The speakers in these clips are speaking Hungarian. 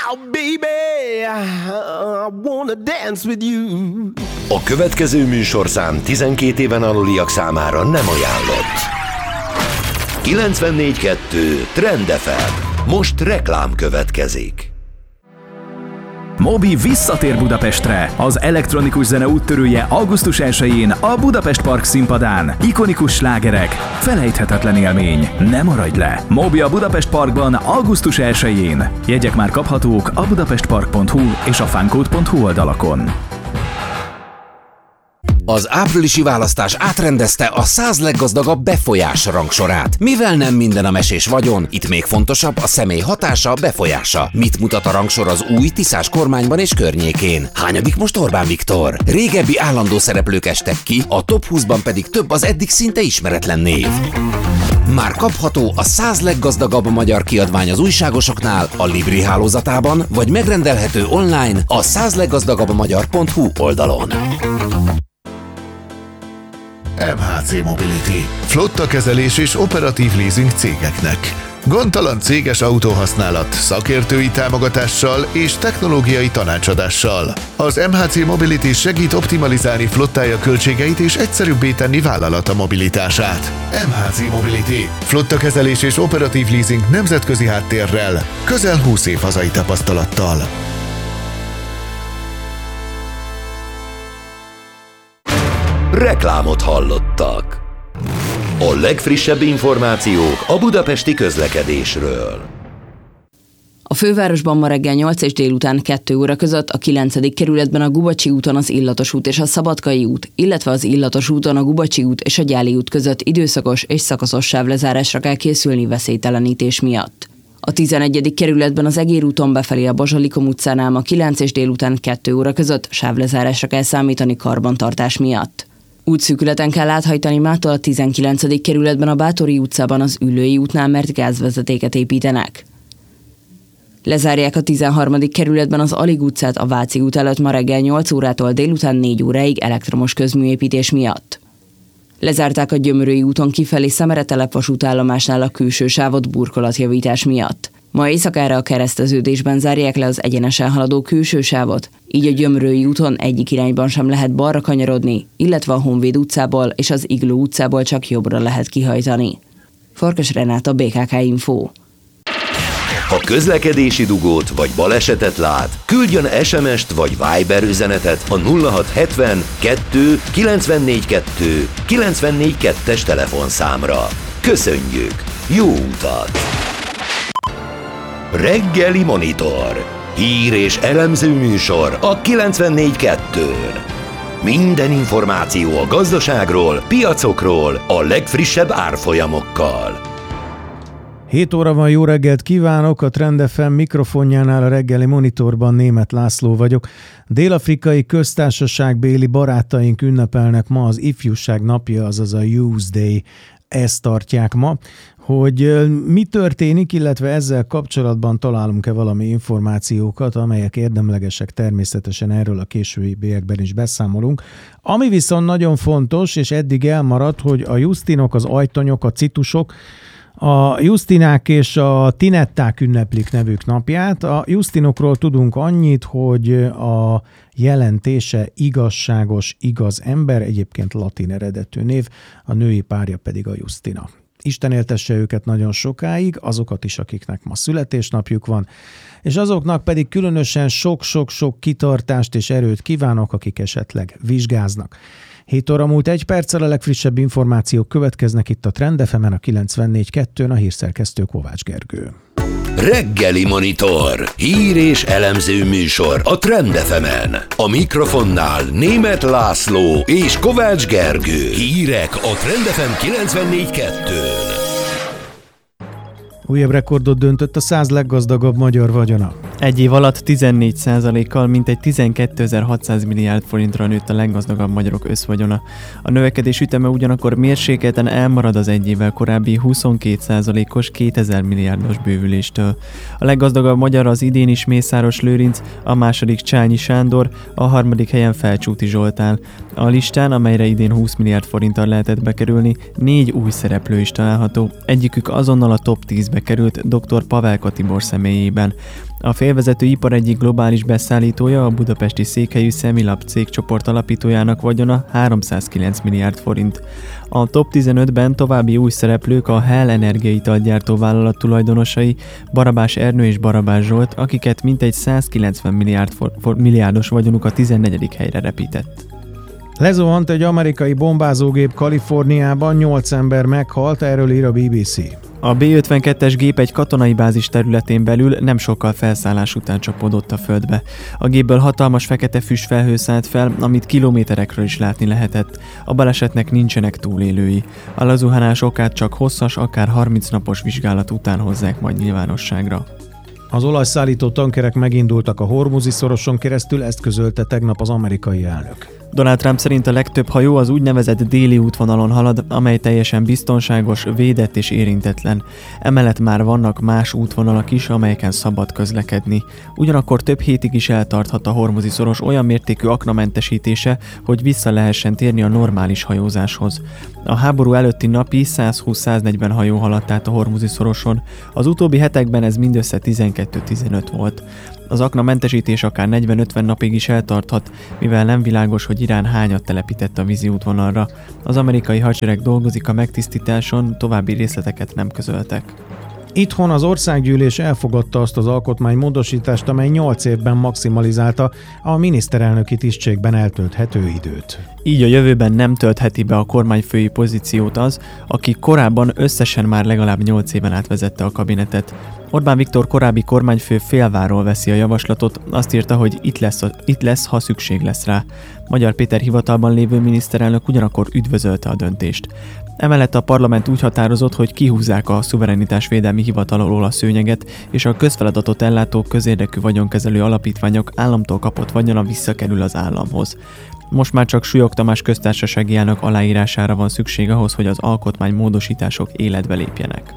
baby, I wanna dance with you. A következő műsorszám 12 éven aluliak számára nem ajánlott. 94.2 Trend FM. Most reklám következik. Mobi visszatér Budapestre. Az elektronikus zene úttörője augusztus 1-én a Budapest Park színpadán. Ikonikus slágerek, felejthetetlen élmény. Ne maradj le! Mobi a Budapest Parkban augusztus 1-én. Jegyek már kaphatók a budapestpark.hu és a funcode.hu oldalakon. Az áprilisi választás átrendezte a 100 leggazdagabb befolyás rangsorát. Mivel nem minden a mesés vagyon, itt még fontosabb a személy hatása, befolyása. Mit mutat a rangsor az új Tiszás kormányban és környékén? Hányadik most Orbán Viktor? Régebbi állandó szereplők estek ki, a top 20-ban pedig több az eddig szinte ismeretlen név. Már kapható a 100 leggazdagabb magyar kiadvány az újságosoknál, a Libri hálózatában, vagy megrendelhető online a 100leggazdagabbmagyar.hu oldalon. MHC Mobility. Flottakezelés és operatív leasing cégeknek. Gondtalan céges autóhasználat, szakértői támogatással és technológiai tanácsadással. Az MHC Mobility segít optimalizálni flottája költségeit és egyszerűbbé tenni vállalata mobilitását. MHC Mobility. Flottakezelés és operatív leasing nemzetközi háttérrel, közel 20 év hazai tapasztalattal. Reklámot hallottak. A legfrissebb információk a budapesti közlekedésről. A fővárosban ma reggel 8 és délután 2 óra között a 9. kerületben a Gubacsi úton az Illatos út és a Szabadkai út, illetve az Illatos úton a Gubacsi út és a Gyáli út között időszakos és szakaszos sávlezárásra kell készülni veszélytelenítés miatt. A 11. kerületben az Egér úton befelé a Bazsalikom utcánál ma 9 és délután 2 óra között sávlezárásra kell számítani karbantartás miatt. Útszűkületen kell áthajtani mától a 19. kerületben a Bátori utcában az Üllői útnál, mert gázvezetéket építenek. Lezárják a 13. kerületben az Alig utcát a Váci út előtt ma reggel 8 órától délután 4 óráig elektromos közműépítés miatt. Lezárták a Gyömrői úton kifelé Szemere vasútállomásnál a külső sávot burkolatjavítás miatt. Ma éjszakára a kereszteződésben zárják le az egyenesen haladó külső sávot, így a Gyömrői úton egyik irányban sem lehet balra kanyarodni, illetve a Honvéd utcából és az Igló utcából csak jobbra lehet kihajtani. Farkas Renáta, BKK Info. Ha közlekedési dugót vagy balesetet lát, küldjön SMS-t vagy Viber üzenetet a 0670 2 94 2 94 2-es telefonszámra. Köszönjük! Jó utat! Reggeli Monitor. Hír és elemző műsor a 94.2-n. Minden információ a gazdaságról, piacokról, a legfrissebb árfolyamokkal. 7 óra van, jó reggelt kívánok! A Trend FM mikrofonjánál a Reggeli Monitorban Németh László vagyok. Dél-afrikai köztársaságbéli barátaink ünnepelnek ma az ifjúság napja, azaz a Youth Day. Ezt tartják ma. Hogy mi történik, illetve ezzel kapcsolatban találunk-e valami információkat, amelyek érdemlegesek, természetesen erről a későbbiekben is beszámolunk. Ami viszont nagyon fontos, és eddig elmaradt, hogy a Justinok, az Ajtonyok, a Citusok, a Justinák és a Tinetták ünneplik nevük napját. A Justinokról tudunk annyit, hogy a jelentése igazságos, igaz ember, egyébként latin eredetű név, a női párja pedig a Justina. Isten éltesse őket nagyon sokáig, azokat is, akiknek ma születésnapjuk van, és azoknak pedig különösen sok-sok-sok kitartást és erőt kívánok, akik esetleg vizsgáznak. 7 óra múlt 1 perccel, a legfrissebb információk következnek itt a Trend FM-en, a 94.2-n, a hírszerkesztő Kovács Gergő. Reggeli Monitor. Hír és elemző műsor a Trend FM-en. A mikrofonnál Németh László és Kovács Gergő. Hírek a Trend FM 94.2-n. Újabb rekordot döntött a 100 leggazdagabb magyar vagyona. Egy év alatt 14%-kal mintegy 12.600 milliárd forintra nőtt a leggazdagabb magyarok összvagyona. A növekedés üteme ugyanakkor mérsékelten elmarad az egy évvel korábbi 22%-os 2000 milliárdos bővüléstől. A leggazdagabb magyar az idén is Mészáros Lőrinc, a második Csányi Sándor, a harmadik helyen Felcsúti Zsoltán. A listán, amelyre idén 20 milliárd forinttal lehetett bekerülni, 4 új szereplő is található. Egyikük azonnal a top 10-be került dr. Pavelka Tibor személyében. A félvezető ipar egyik globális beszállítója, a budapesti székhelyű Semilab cégcsoport alapítójának vagyona 309 milliárd forint. A top 15-ben további új szereplők a Hell energiaitalgyártó vállalat tulajdonosai, Barabás Ernő és Barabás Zsolt, akiket mintegy 190 milliárdos vagyonuk a 14. helyre repített. Lezuhant egy amerikai bombázógép Kaliforniában, 8 ember meghalt, erről ír a BBC. A B-52-es gép egy katonai bázis területén belül nem sokkal felszállás után csapódott a földbe. A gépből hatalmas fekete füstfelhő szállt fel, amit kilométerekről is látni lehetett. A balesetnek nincsenek túlélői. A lezuhanás okát csak hosszas, akár 30 napos vizsgálat után hozzák majd nyilvánosságra. Az olajszállító tankerek megindultak a Hormuzi szoroson keresztül, ezt közölte tegnap az amerikai elnök. Donald Trump szerint a legtöbb hajó az úgynevezett déli útvonalon halad, amely teljesen biztonságos, védett és érintetlen. Emellett már vannak más útvonalak is, amelyeken szabad közlekedni. Ugyanakkor több hétig is eltarthat a Hormuzi szoros olyan mértékű aknamentesítése, hogy vissza lehessen térni a normális hajózáshoz. A háború előtti napi 120-140 hajó haladt át a Hormuzi szoroson, az utóbbi hetekben ez mindössze 12-15 volt. Az aknamentesítés akár 40-50 napig is eltarthat, mivel nem világos, hogy Irán hányat telepített a vízi útvonalra. Az amerikai hadsereg dolgozik a megtisztításon, további részleteket nem közöltek. Itthon az országgyűlés elfogadta azt az alkotmánymódosítást, amely 8 évben maximalizálta a miniszterelnöki tisztségben eltölthető időt. Így a jövőben nem töltheti be a kormányfői pozíciót az, aki korábban összesen már legalább 8 éven át vezette a kabinetet. Orbán Viktor korábbi kormányfő félváról veszi a javaslatot, azt írta, hogy itt lesz, ha szükség lesz rá. Magyar Péter hivatalban lévő miniszterelnök ugyanakkor üdvözölte a döntést. Emellett a parlament úgy határozott, hogy kihúzzák a szuverenitásvédelmi hivatal alól a szőnyeget, és a közfeladatot ellátó közérdekű vagyonkezelő alapítványok államtól kapott vagyona visszakerül az államhoz. Most már csak Súlyog Tamás köztársasági elnök aláírására van szükség ahhoz, hogy az alkotmánymódosítások életbe lépjenek.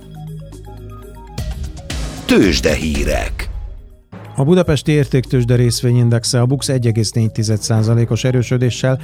Tőzsdehírek. A budapesti értéktőzsde részvényindexe a BUX 1,4%-os erősödéssel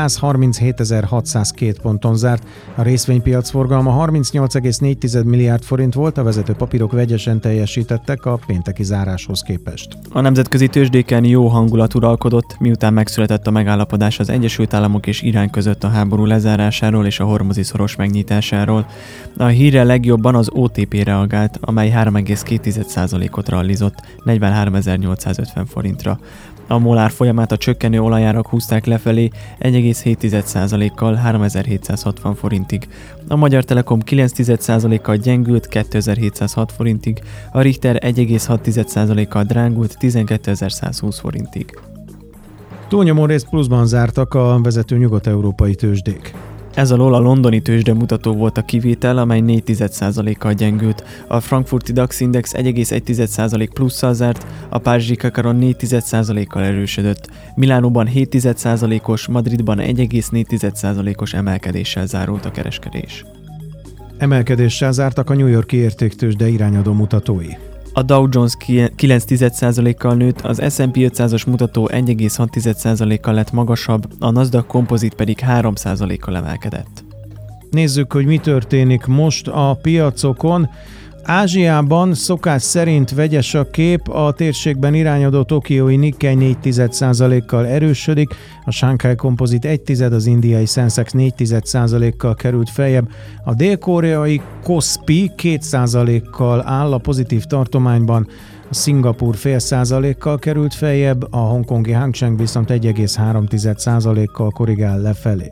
137.602 ponton zárt. A részvénypiac forgalma 38,4 milliárd forint volt, a vezető papírok vegyesen teljesítettek a pénteki záráshoz képest. A nemzetközi tőzsdéken jó hangulat uralkodott, miután megszületett a megállapodás az Egyesült Államok és Irán között a háború lezárásáról és a Hormuzi szoros megnyitásáról. A hírre legjobban az OTP reagált, amely 3,2%-ot rallizott, 43.850 forintra. A MOL folyamát a csökkenő olajárak húzták lefelé 1,7%-kal 3760 forintig. A Magyar Telekom 9%-kal gyengült 2706 forintig, a Richter 1,6%-kal drágult 12120 forintig. Túlnyomó részt pluszban zártak a vezető nyugat-európai tőzsdék. Ez alól a londoni tőzsde mutató volt a kivétel, amely 4,1%-kal gyengült. A frankfurti DAX Index 1,1% plusszal zárt, a párizsi Kakaron 4,1%-kal erősödött. Milánóban 7,1%-os, Madridban 1,4%-os emelkedéssel zárult a kereskedés. Emelkedéssel zártak a New York-i értéktőzsde irányadó mutatói. A Dow Jones 9,1%-kal nőtt, az S&P 500-as mutató 1,6%-kal lett magasabb, a Nasdaq Composite pedig 3%-kal emelkedett. Nézzük, hogy mi történik most a piacokon. Ázsiában szokás szerint vegyes a kép, a térségben irányadó tokiói Nikkei 4,1%-kal erősödik, a Shanghai Composite 1,1%, az indiai Sensex 4,1%-kal került feljebb, a dél-koreai Kospi 2%-kal áll a pozitív tartományban, a Szingapúr 0,5%-kal került feljebb, a hongkongi Hang Seng viszont 1,3%-kal korrigál lefelé.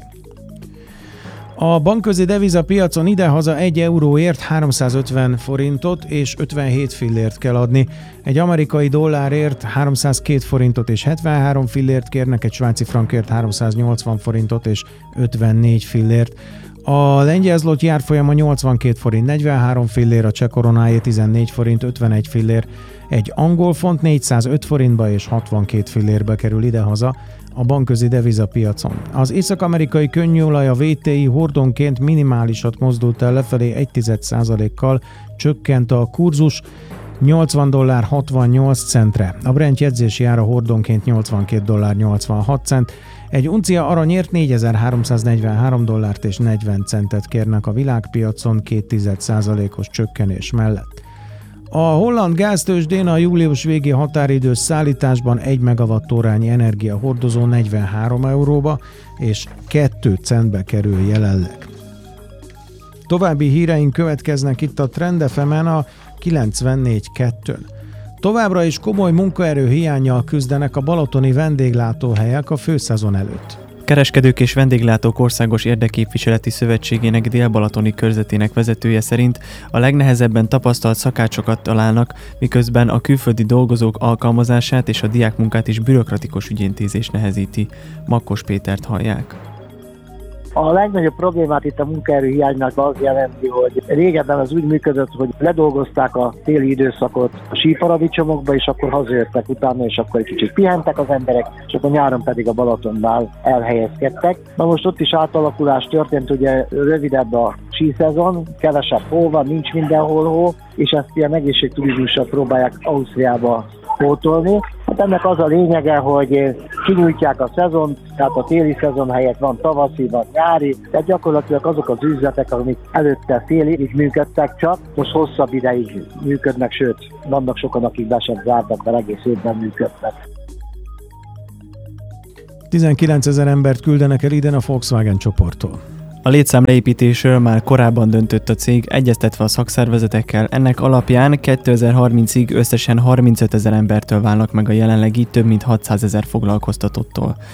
A bankközi devizapiacon idehaza 1 euróért 350 forintot és 57 fillért kell adni. Egy amerikai dollárért 302 forintot és 73 fillért kérnek, egy svájci frankért 380 forintot és 54 fillért. A lengyel zloty árfolyama 82 forint 43 fillér, a cseh koronáé 14 forint 51 fillér, egy angol font 405 forintba és 62 fillérbe kerül idehaza a bankközi devizapiacon. Az észak-amerikai könnyűolaj, a WTI hordonként minimálisat mozdult el lefelé, 1,1%-kal csökkent a kurzus, $80.68. A Brent jegyzési ára hordonként $82.86. Egy uncia aranyért $4.343 és 40 centet kérnek a világpiacon 0,2%-os csökkenés mellett. A holland gáztőzsdén a július végi határidős szállításban 1 megawattórányi energiahordozó 43 euróba és 2 centbe kerül jelenleg. További híreink következnek itt a Trend FM-en a 94.2-n. Továbbra is komoly munkaerő hiánnyal küzdenek a balatoni vendéglátóhelyek a főszezon előtt. Kereskedők és vendéglátók országos érdekképviseleti szövetségének Dél-Balatoni körzetének vezetője szerint a legnehezebben tapasztalt szakácsokat találnak, miközben a külföldi dolgozók alkalmazását és a diákmunkát is bürokratikus ügyintézés nehezíti. Makkos Pétert hallják. A legnagyobb problémát itt a munkaerőhiánynak az jelenti, hogy régebben az úgy működött, hogy ledolgozták a téli időszakot a síparadicsomokba, és akkor hazajöttek utána, és akkor egy kicsit pihentek az emberek, és akkor nyáron pedig a Balatonnál elhelyezkedtek. Na most ott is átalakulás történt, ugye rövidebb a síszezon, kevesebb hó van, nincs mindenhol hó, és ezt ilyen egészségturizmussal próbálják Ausztriába pótolni. Hát ennek az a lényege, hogy kinyújtják a szezont, tehát a téli szezon helyett van tavaszi, van nyári, tehát gyakorlatilag azok az üzletek, amik előtte fél évig működtek csak, most hosszabb ideig működnek, sőt, vannak sokan, akik be sem zártak, mert egész évben működnek. 19 000 embert küldenek el idén a Volkswagen csoporttól. A létszám leépítésről már korábban döntött a cég, egyeztetve a szakszervezetekkel. Ennek alapján 2030-ig összesen 35 000 embertől válnak meg a jelenlegi több mint 600 000 foglalkoztatottól.